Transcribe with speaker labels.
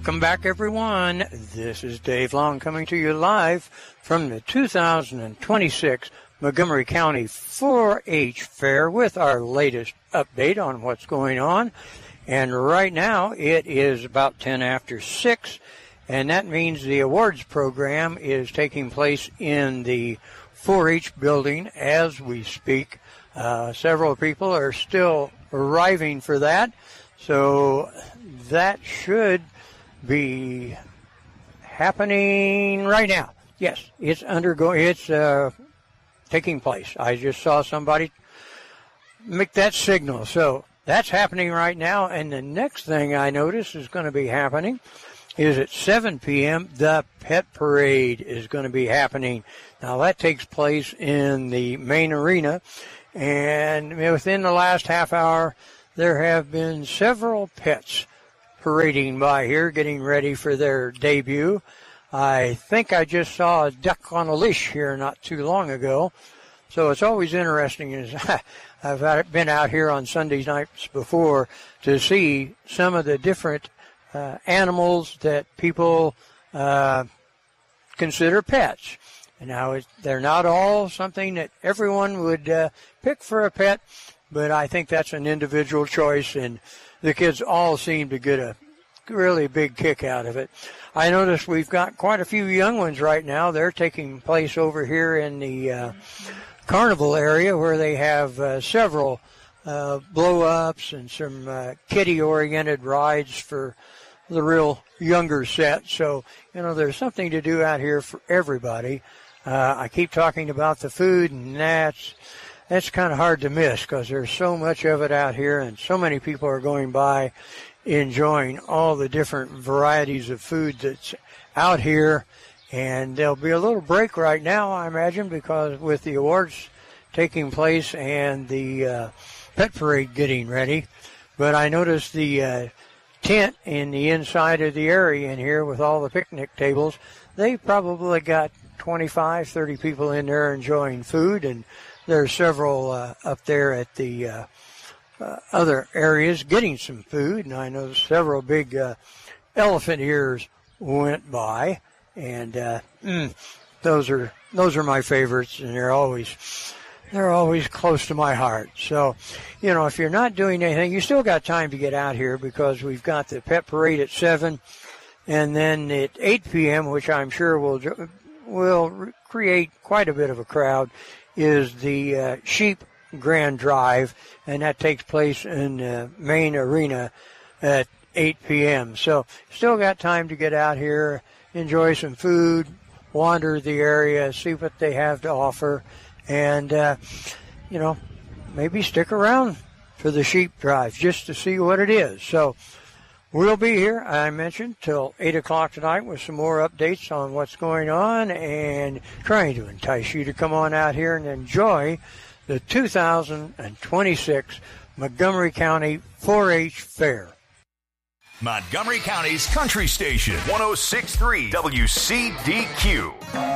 Speaker 1: Welcome back, everyone. This is Dave Long coming to you live from the 2026 Montgomery County 4-H Fair with our latest update on what's going on. And right now it is about 10 after 6, and that means the awards program is taking place in the 4-H building as we speak. Several people are still arriving for that, so that should be happening right now. Yes, it's taking place. I just saw somebody make that signal. So that's happening right now. And the next thing I notice is going to be happening is at 7 p.m., the pet parade is going to be happening. Now that takes place in the main arena. And within the last half hour, there have been several pets parading by here, getting ready for their debut. I think I just saw a duck on a leash here not too long ago. So it's always interesting. I've been out here on Sunday nights before to see some of the different animals that people consider pets. And now they're not all something that everyone would pick for a pet, but I think that's an individual choice, and the kids all seem to get a really big kick out of it. I notice we've got quite a few young ones right now. They're taking place over here in the carnival area where they have several blow-ups and some kiddie-oriented rides for the real younger set. So, there's something to do out here for everybody. I keep talking about the food, and that's kind of hard to miss because there's so much of it out here, and so many people are going by enjoying all the different varieties of food that's out here. And there'll be a little break right now, I imagine, because with the awards taking place and the pet parade getting ready. But I noticed the tent in the inside of the area in here with all the picnic tables. They probably got 25, 30 people in there enjoying food, and there's several up there at the other areas getting some food. And I know several big elephant ears went by, and those are my favorites, and they're always close to my heart. So, if you're not doing anything, you still got time to get out here because we've got the pet parade at 7, and then at 8 p.m., which I'm sure will create quite a bit of a crowd, is the sheep grand drive, and that takes place in the main arena at 8 p.m. So still got time to get out here, enjoy some food, wander the area, see what they have to offer, and, maybe stick around for the sheep drive just to see what it is. So we'll be here, I mentioned, till 8 o'clock tonight with some more updates on what's going on and trying to entice you to come on out here and enjoy the 2026 Montgomery County 4-H Fair.
Speaker 2: Montgomery County's Country Station, 106.3 WCDQ.